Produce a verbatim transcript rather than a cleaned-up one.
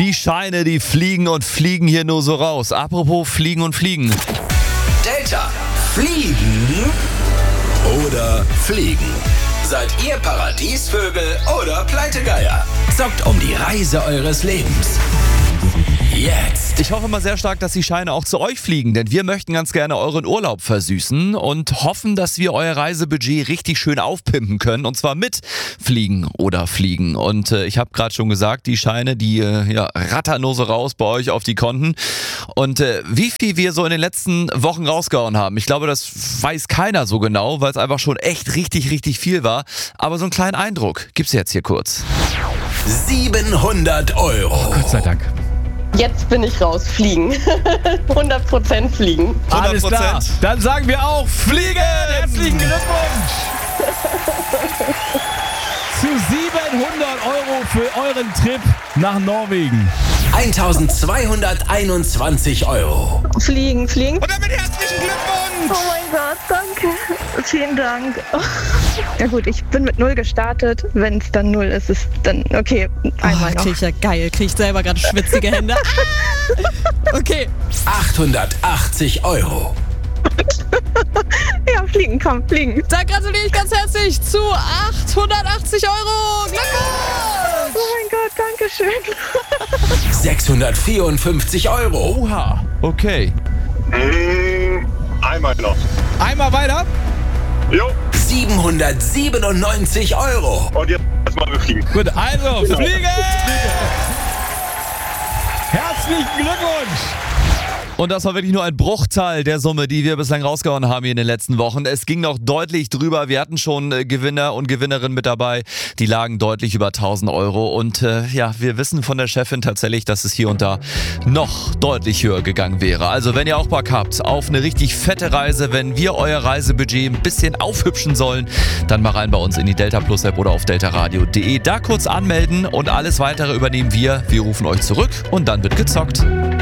Die Scheine, die fliegen und fliegen hier nur so raus. Apropos fliegen und fliegen. Delta, fliegen oder fliegen? Seid ihr Paradiesvögel oder Pleitegeier? Zockt um die Reise eures Lebens. Jetzt. Ich hoffe mal sehr stark, dass die Scheine auch zu euch fliegen, denn wir möchten ganz gerne euren Urlaub versüßen und hoffen, dass wir euer Reisebudget richtig schön aufpimpen können, und zwar mit Fliegen oder Fliegen. Und äh, ich habe gerade schon gesagt, die Scheine, die äh, ja, rattern nur so raus bei euch auf die Konten. Und äh, wie viel wir so in den letzten Wochen rausgehauen haben, ich glaube, das weiß keiner so genau, weil es einfach schon echt richtig, richtig viel war. Aber so einen kleinen Eindruck gibt's jetzt hier kurz. siebenhundert Euro. Gott sei Dank. Jetzt bin ich raus, fliegen. hundert Prozent fliegen. Alles klar. Dann sagen wir auch Fliegen! Herzlichen Glückwunsch! Zu siebenhundert Euro für euren Trip nach Norwegen. eintausendzweihunderteinundzwanzig Euro. Fliegen, fliegen. Und damit herzlichen Glückwunsch! Oh mein Gott, danke. Vielen Dank. Ja gut, ich bin mit null gestartet. Wenn es dann null ist, ist dann okay. Einmal Oh, noch. krieg ich ja geil. Krieg ich selber gerade schwitzige Hände. Okay. achthundertachtzig Euro. Ja, fliegen, komm, fliegen. Da gratuliere ich ganz herzlich zu achthundertachtzig Euro. Glückwunsch! Oh mein Gott, danke schön. sechshundertvierundfünfzig Euro. Oha, okay. Mmh, einmal noch. Einmal weiter. Jo, siebenhundertsiebenundneunzig Euro. und jetzt mal wir fliegen. Gut, also Fliegen! Herzlichen Glückwunsch! Und das war wirklich nur ein Bruchteil der Summe, die wir bislang rausgehauen haben hier in den letzten Wochen. Es ging noch deutlich drüber. Wir hatten schon äh, Gewinner und Gewinnerinnen mit dabei. Die lagen deutlich über tausend Euro. Und äh, ja, wir wissen von der Chefin tatsächlich, dass es hier und da noch deutlich höher gegangen wäre. Also wenn ihr auch Bock habt auf eine richtig fette Reise, wenn wir euer Reisebudget ein bisschen aufhübschen sollen, dann mal rein bei uns in die Delta Plus App oder auf deltaradio punkt de. Da kurz anmelden und alles weitere übernehmen wir. Wir rufen euch zurück und dann wird gezockt.